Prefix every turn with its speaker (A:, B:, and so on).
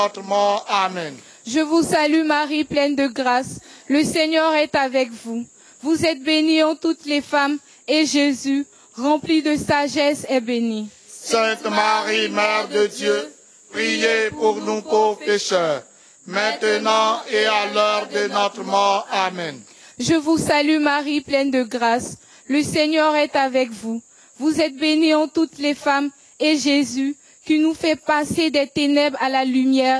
A: notre mort. Amen.
B: Je vous salue Marie, pleine de grâce. Le Seigneur est avec vous. Vous êtes bénie en toutes les femmes, et Jésus, rempli de sagesse, est béni.
A: Sainte Marie, Mère de Dieu, priez pour nous pauvres pécheurs, maintenant et à l'heure de notre mort. Amen.
B: Je vous salue Marie, pleine de grâce. Le Seigneur est avec vous. Vous êtes bénie en toutes les femmes, et Jésus, qui nous fait passer des ténèbres à la lumière,